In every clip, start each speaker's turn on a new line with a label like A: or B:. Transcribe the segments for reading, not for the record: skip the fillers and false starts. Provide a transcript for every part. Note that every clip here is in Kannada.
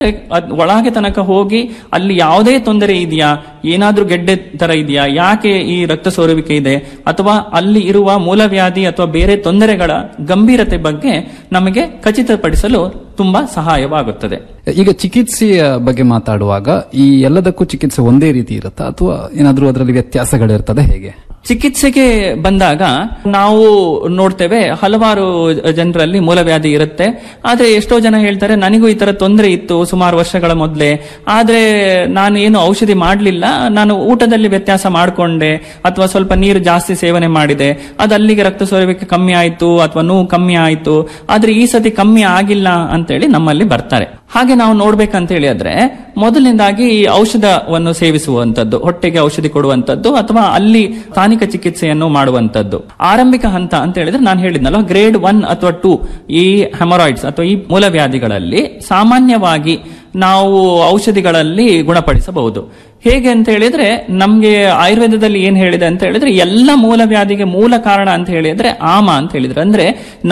A: ಒಳಗೆ ತನಕ ಹೋಗಿ ಅಲ್ಲಿ ಯಾವುದೇ ತೊಂದರೆ ಇದೆಯಾ, ಏನಾದ್ರೂ ಗೆಡ್ಡೆ ತರ ಇದೆಯಾ, ಯಾಕೆ ಈ ರಕ್ತ ಸೋರುವಿಕೆ ಇದೆ, ಅಥವಾ ಅಲ್ಲಿ ಇರುವ ಮೂಲವ್ಯಾಧಿ ಅಥವಾ ಬೇರೆ ತೊಂದರೆಗಳ ಗಂಭೀರತೆ ಬಗ್ಗೆ ನಮಗೆ ಖಚಿತಪಡಿಸಲು ತುಂಬಾ ಸಹಾಯವಾಗುತ್ತದೆ.
B: ಈಗ ಚಿಕಿತ್ಸೆಯ ಬಗ್ಗೆ ಮಾತಾಡುವಾಗ ಈ ಎಲ್ಲದಕ್ಕೂ ಚಿಕಿತ್ಸೆ ಒಂದೇ ರೀತಿ ಇರುತ್ತಾ ಅಥವಾ ಏನಾದ್ರೂ ಅದರಲ್ಲಿ ವ್ಯತ್ಯಾಸಗಳಿರ್ತದೆ, ಹೇಗೆ?
A: ಚಿಕಿತ್ಸೆಗೆ ಬಂದಾಗ ನಾವು ನೋಡ್ತೇವೆ ಹಲವಾರು ಜನರಲ್ಲಿ ಮೂಲವ್ಯಾಧಿ ಇರುತ್ತೆ. ಆದ್ರೆ ಎಷ್ಟೋ ಜನ ಹೇಳ್ತಾರೆ ನನಗೂ ಈ ತರ ತೊಂದರೆ ಇತ್ತು ಸುಮಾರು ವರ್ಷಗಳ ಮೊದಲೇ, ಆದ್ರೆ ನಾನು ಏನು ಔಷಧಿ ಮಾಡಲಿಲ್ಲ, ನಾನು ಊಟದಲ್ಲಿ ವ್ಯತ್ಯಾಸ ಮಾಡಿಕೊಂಡೆ ಅಥವಾ ಸ್ವಲ್ಪ ನೀರು ಜಾಸ್ತಿ ಸೇವನೆ ಮಾಡಿದೆ, ಅದು ಅಲ್ಲಿಗೆ ರಕ್ತ ಸೋರುವಿಕೆ ಕಮ್ಮಿ ಆಯ್ತು ಅಥವಾ ನೋವು ಕಮ್ಮಿ ಆಯ್ತು, ಆದ್ರೆ ಈ ಸತಿ ಕಮ್ಮಿ ಆಗಿಲ್ಲ ಅಂತೇಳಿ ನಮ್ಮಲ್ಲಿ ಬರ್ತಾರೆ. ಹಾಗೆ ನಾವು ನೋಡ್ಬೇಕಂತ ಹೇಳಿದ್ರೆ ಮೊದಲನೇದಾಗಿ ಔಷಧವನ್ನು ಸೇವಿಸುವಂತದ್ದು, ಹೊಟ್ಟೆಗೆ ಔಷಧಿ ಕೊಡುವಂತದ್ದು ಅಥವಾ ಅಲ್ಲಿ ಸ್ಥಾನಿಕ ಚಿಕಿತ್ಸೆಯನ್ನು ಮಾಡುವಂತದ್ದು. ಆರಂಭಿಕ ಹಂತ ಅಂತ ಹೇಳಿದ್ರೆ ನಾನು ಹೇಳಿದ್ನಲ್ಲ, ಗ್ರೇಡ್ 1 ಅಥವಾ 2 ಈ ಹೆಮರಾಯ್ಡ್ಸ್ ಅಥವಾ ಈ ಮೂಲವ್ಯಾಧಿಗಳಲ್ಲಿ ಸಾಮಾನ್ಯವಾಗಿ ನಾವು ಔಷಧಿಗಳಲ್ಲಿ ಗುಣಪಡಿಸಬಹುದು. ಹೇಗೆ ಅಂತ ಹೇಳಿದ್ರೆ ನಮ್ಗೆ ಆಯುರ್ವೇದದಲ್ಲಿ ಏನ್ ಹೇಳಿದೆ ಅಂತ ಹೇಳಿದ್ರೆ ಎಲ್ಲ ಮೂಲವ್ಯಾಧಿಗೆ ಮೂಲ ಕಾರಣ ಅಂತ ಹೇಳಿದ್ರೆ ಆಮ ಅಂತ ಹೇಳಿದ್ರೆ, ಅಂದ್ರೆ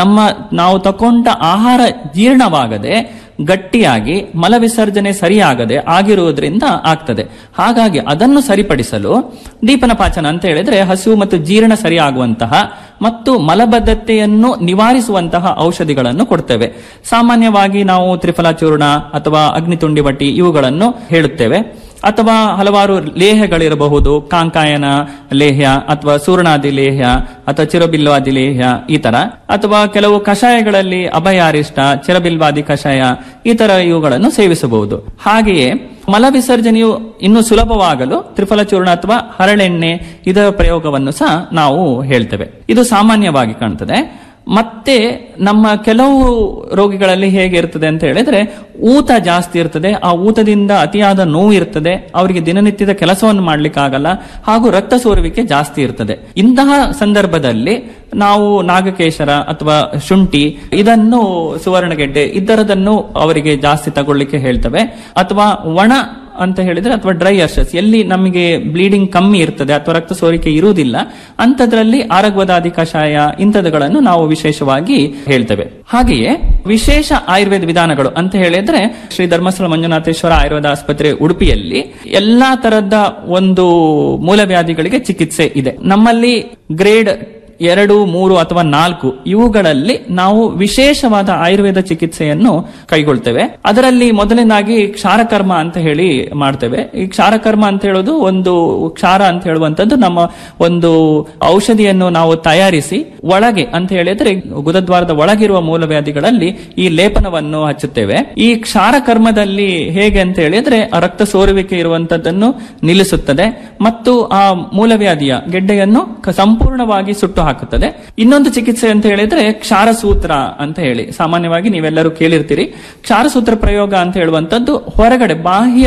A: ನಾವು ತಕೊಂಡ ಆಹಾರ ಜೀರ್ಣವಾಗದೆ ಗಟ್ಟಿಯಾಗಿ ಮಲವಿಸರ್ಜನೆ ಸರಿಯಾಗದೆ ಆಗಿರುವುದರಿಂದ ಆಗ್ತದೆ. ಹಾಗಾಗಿ ಅದನ್ನು ಸರಿಪಡಿಸಲು ದೀಪನ ಪಾಚನ ಅಂತ ಹೇಳಿದ್ರೆ ಹಸಿವು ಮತ್ತು ಜೀರ್ಣ ಸರಿಯಾಗುವಂತಹ ಮತ್ತು ಮಲಬದ್ಧತೆಯನ್ನು ನಿವಾರಿಸುವಂತಹ ಔಷಧಿಗಳನ್ನು ಕೊಡ್ತೇವೆ. ಸಾಮಾನ್ಯವಾಗಿ ನಾವು ತ್ರಿಫಲ ಚೂರ್ಣ ಅಥವಾ ಅಗ್ನಿತುಂಡಿವಟಿ ಇವುಗಳನ್ನು ಹೇಳುತ್ತೇವೆ. ಅಥವಾ ಹಲವಾರು ಲೇಹಗಳಿರಬಹುದು, ಕಾಂಕಾಯನ ಲೇಹ್ಯ ಅಥವಾ ಸೂರ್ಣಾದಿ ಲೇಹ್ಯ ಅಥವಾ ಚಿರಬಿಲ್ವಾದಿ ಲೇಹ್ಯ ಈ ತರ, ಅಥವಾ ಕೆಲವು ಕಷಾಯಗಳಲ್ಲಿ ಅಭಯಾರಿಷ್ಟ, ಚಿರಬಿಲ್ವಾದಿ ಕಷಾಯ ಈ ತರ ಇವುಗಳನ್ನು ಸೇವಿಸಬಹುದು. ಹಾಗೆಯೇ ಮಲ ವಿಸರ್ಜನೆಯು ಇನ್ನೂ ಸುಲಭವಾಗಲು ತ್ರಿಫಲ ಚೂರ್ಣ ಅಥವಾ ಹರಳೆಣ್ಣೆ ಇದರ ಪ್ರಯೋಗವನ್ನು ಸಹ ನಾವು ಹೇಳ್ತೇವೆ. ಇದು ಸಾಮಾನ್ಯವಾಗಿ ಕಾಣ್ತದೆ. ಮತ್ತೆ ನಮ್ಮ ಕೆಲವು ರೋಗಿಗಳಲ್ಲಿ ಹೇಗೆ ಇರ್ತದೆ ಅಂತ ಹೇಳಿದ್ರೆ ಊತ ಜಾಸ್ತಿ ಇರ್ತದೆ, ಆ ಊತದಿಂದ ಅತಿಯಾದ ನೋವು ಇರ್ತದೆ, ಅವರಿಗೆ ದಿನನಿತ್ಯದ ಕೆಲಸವನ್ನು ಮಾಡ್ಲಿಕ್ಕೆ ಆಗಲ್ಲ, ಹಾಗೂ ರಕ್ತ ಸೋರುವಿಕೆ ಜಾಸ್ತಿ ಇರ್ತದೆ. ಇಂತಹ ಸಂದರ್ಭದಲ್ಲಿ ನಾವು ನಾಗಕೇಶರ ಅಥವಾ ಶುಂಠಿ ಇದನ್ನು ಸುವರ್ಣಗೆಡ್ಡೆ ಇದರದನ್ನು ಅವರಿಗೆ ಜಾಸ್ತಿ ತಗೊಳ್ಳಿಕ್ಕೆ ಹೇಳ್ತೇವೆ. ಅಥವಾ ಒಣ ಅಂತ ಹೇಳಿದ್ರೆ ಅಥವಾ ಡ್ರೈ ಅರ್ಷಸ್ ಎಲ್ಲಿ ನಮಗೆ ಬ್ಲೀಡಿಂಗ್ ಕಮ್ಮಿ ಇರ್ತದೆ ಅಥವಾ ರಕ್ತ ಸೋರಿಕೆ ಇರುವುದಿಲ್ಲ ಅಂತದ್ರಲ್ಲಿ ಆರಗ್ವದಾದಿ ಕಷಾಯ ಇಂಥದ್ದುಗಳನ್ನು ನಾವು ವಿಶೇಷವಾಗಿ ಹೇಳ್ತೇವೆ. ಹಾಗೆಯೇ ವಿಶೇಷ ಆಯುರ್ವೇದ ವಿಧಾನಗಳು ಅಂತ ಹೇಳಿದ್ರೆ ಶ್ರೀ ಧರ್ಮಸ್ಥಳ ಮಂಜುನಾಥೇಶ್ವರ ಆಯುರ್ವೇದ ಆಸ್ಪತ್ರೆ ಉಡುಪಿಯಲ್ಲಿ ಎಲ್ಲಾ ತರದ ಒಂದು ಮೂಲವ್ಯಾಧಿಗಳಿಗೆ ಚಿಕಿತ್ಸೆ ಇದೆ. ನಮ್ಮಲ್ಲಿ ಗ್ರೇಡ್ 2, 3 ಅಥವಾ 4 ಇವುಗಳಲ್ಲಿ ನಾವು ವಿಶೇಷವಾದ ಆಯುರ್ವೇದ ಚಿಕಿತ್ಸೆಯನ್ನು ಕೈಗೊಳ್ತೇವೆ. ಅದರಲ್ಲಿ ಮೊದಲನೇದಾಗಿ ಕ್ಷಾರಕರ್ಮ ಅಂತ ಹೇಳಿ ಮಾಡ್ತೇವೆ. ಈ ಕ್ಷಾರಕರ್ಮ ಅಂತ ಹೇಳೋದು ಒಂದು ಕ್ಷಾರ ಅಂತ ಹೇಳುವಂತದ್ದು ನಮ್ಮ ಒಂದು ಔಷಧಿಯನ್ನು ನಾವು ತಯಾರಿಸಿ ಒಳಗೆ ಅಂತ ಹೇಳಿದ್ರೆ ಗುದದ್ವಾರದ ಒಳಗಿರುವ ಮೂಲವ್ಯಾಧಿಗಳಲ್ಲಿ ಈ ಲೇಪನವನ್ನು ಹಚ್ಚುತ್ತೇವೆ. ಈ ಕ್ಷಾರಕರ್ಮದಲ್ಲಿ ಹೇಗೆ ಅಂತ ಹೇಳಿದ್ರೆ ರಕ್ತ ಸೋರುವಿಕೆ ಇರುವಂತದ್ದನ್ನು ನಿಲ್ಲಿಸುತ್ತದೆ ಮತ್ತು ಆ ಮೂಲವ್ಯಾಧಿಯ ಗೆಡ್ಡೆಯನ್ನು ಸಂಪೂರ್ಣವಾಗಿ ಸುಟ್ಟು ಹಾಕುತ್ತದೆ. ಇನ್ನೊಂದು ಚಿಕಿತ್ಸೆ ಅಂತ ಹೇಳಿದ್ರೆ ಕ್ಷಾರಸೂತ್ರ ಅಂತ ಹೇಳಿ ಸಾಮಾನ್ಯವಾಗಿ ನೀವೆಲ್ಲರೂ ಕೇಳಿರ್ತೀರಿ. ಕ್ಷಾರಸೂತ್ರ ಪ್ರಯೋಗ ಅಂತ ಹೇಳುವಂತದ್ದು ಹೊರಗಡೆ ಬಾಹ್ಯ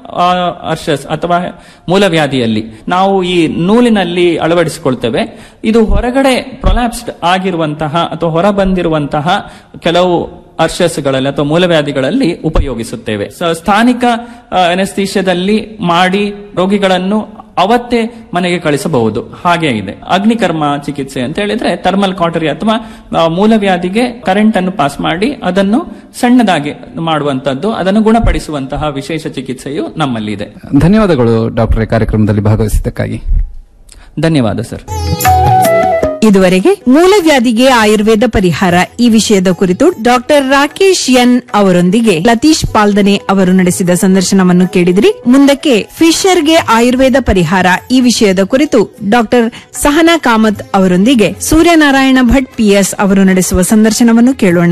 A: ಅರ್ಷಸ್ ಅಥವಾ ಮೂಲವ್ಯಾಧಿಯಲ್ಲಿ ನಾವು ಈ ನೂಲಿನಲ್ಲಿ ಅಳವಡಿಸಿಕೊಳ್ತೇವೆ. ಇದು ಹೊರಗಡೆ ಪ್ರೊಲ್ಯಾಪ್ಸ್ಡ್ ಆಗಿರುವಂತಹ ಅಥವಾ ಹೊರ ಬಂದಿರುವಂತಹ ಕೆಲವು ಅರ್ಷಸ್ಗಳಲ್ಲಿ ಅಥವಾ ಮೂಲವ್ಯಾಧಿಗಳಲ್ಲಿ ಉಪಯೋಗಿಸುತ್ತೇವೆ. ಸ್ಥಾನಿಕ ಅನೆಸ್ಥೀಶಿಯಾದಲ್ಲಿ ಮಾಡಿ ರೋಗಿಗಳನ್ನು ಅವತ್ತೇ ಮನೆಗೆ ಕಳಿಸಬಹುದು. ಹಾಗೆ ಇದೆ ಅಗ್ನಿಕರ್ಮ ಚಿಕಿತ್ಸೆ ಅಂತ ಹೇಳಿದ್ರೆ ಥರ್ಮಲ್ ಕಾಟರಿ ಅಥವಾ ಮೂಲವ್ಯಾಧಿಗೆ ಕರೆಂಟ್ ಅನ್ನು ಪಾಸ್ ಮಾಡಿ ಅದನ್ನು ಸಣ್ಣದಾಗಿ ಮಾಡುವಂತದ್ದು, ಅದನ್ನು ಗುಣಪಡಿಸುವಂತಹ ವಿಶೇಷ ಚಿಕಿತ್ಸೆಯು ನಮ್ಮಲ್ಲಿ ಇದೆ.
B: ಧನ್ಯವಾದಗಳು ಡಾಕ್ಟರ್, ಕಾರ್ಯಕ್ರಮದಲ್ಲಿ ಭಾಗವಹಿಸಿದ್ದಕ್ಕಾಗಿ.
A: ಧನ್ಯವಾದ ಸರ್.
C: ಇದುವರೆಗೆ ಮೂಲವ್ಯಾಧಿಗೆ ಆಯುರ್ವೇದ ಪರಿಹಾರ ಈ ವಿಷಯದ ಕುರಿತು ಡಾಕ್ಟರ್ ರಾಕೇಶ್ ಎನ್ ಅವರೊಂದಿಗೆ ಲತೀಶ್ ಪಾಲ್ದನೆ ಅವರು ನಡೆಸಿದ ಸಂದರ್ಶನವನ್ನು ಕೇಳಿದ್ರಿ. ಮುಂದಕ್ಕೆ ಫಿಶರ್ಗೆ ಆಯುರ್ವೇದ ಪರಿಹಾರ ಈ ವಿಷಯದ ಕುರಿತು ಡಾಕ್ಟರ್ ಸಹನಾ ಕಾಮತ್ ಅವರೊಂದಿಗೆ ಸೂರ್ಯನಾರಾಯಣ ಭಟ್ ಪಿಎಸ್ ಅವರು ನಡೆಸುವ ಸಂದರ್ಶನವನ್ನು ಕೇಳೋಣ.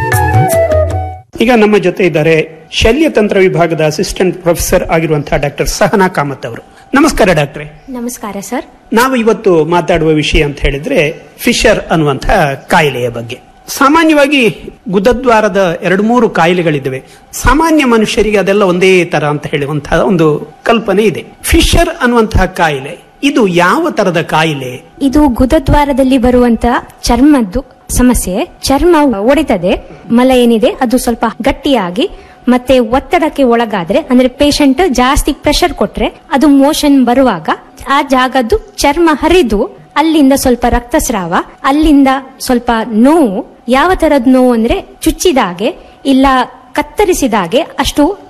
D: ಈಗ ನಮ್ಮ ಜೊತೆ ಇದ್ದಾರೆ ಶಲ್ಯತಂತ್ರ ವಿಭಾಗದ ಅಸಿಸ್ಟೆಂಟ್ ಪ್ರೊಫೆಸರ್ ಆಗಿರುವಂತಹ ಡಾಕ್ಟರ್ ಸಹನಾ ಕಾಮತ್ ಅವರು. ನಮಸ್ಕಾರ ಡಾಕ್ಟ್ರೆ.
E: ನಮಸ್ಕಾರ ಸರ್.
D: ನಾವು ಇವತ್ತು ಮಾತಾಡುವ ವಿಷಯ ಅಂತ ಹೇಳಿದ್ರೆ ಫಿಶರ್ ಅನ್ನುವಂತಹ ಕಾಯಿಲೆಯ ಬಗ್ಗೆ. ಸಾಮಾನ್ಯವಾಗಿ ಗುದದ್ವಾರದ 2-3 ಕಾಯಿಲೆಗಳಿದ್ದಾವೆ. ಸಾಮಾನ್ಯ ಮನುಷ್ಯರಿಗೆ ಅದೆಲ್ಲ ಒಂದೇ ತರ ಅಂತ ಹೇಳುವಂತಹ ಒಂದು ಕಲ್ಪನೆ ಇದೆ. ಫಿಶರ್ ಅನ್ನುವಂತಹ ಕಾಯಿಲೆ ಇದು ಯಾವ ತರದ ಕಾಯಿಲೆ?
E: ಇದು ಗುದದ್ವಾರದಲ್ಲಿ ಬರುವಂತಹ ಚರ್ಮದ್ದು ಸಮಸ್ಯೆ. ಚರ್ಮ ಒಡೆತದೆ, ಮಲ ಏನಿದೆ ಅದು ಸ್ವಲ್ಪ ಗಟ್ಟಿಯಾಗಿ ಮತ್ತೆ ಒತ್ತಡಕ್ಕೆ ಒಳಗಾದ್ರೆ ಅಂದ್ರೆ ಪೇಷಂಟ್ ಜಾಸ್ತಿ ಪ್ರೆಷರ್ ಕೊಟ್ರೆ ಅದು ಮೋಷನ್ ಬರುವಾಗ ಆ ಜಾಗದ್ದು ಚರ್ಮ ಹರಿದು ಅಲ್ಲಿಂದ ಸ್ವಲ್ಪ ರಕ್ತಸ್ರಾವ, ಅಲ್ಲಿಂದ ಸ್ವಲ್ಪ ನೋವು. ಯಾವ ತರದ್ ನೋವು ಅಂದ್ರೆ ಚುಚ್ಚಿದಾಗೆ ಇಲ್ಲ ಕತ್ತರಿಸಿದಾಗೆ ಅಷ್ಟು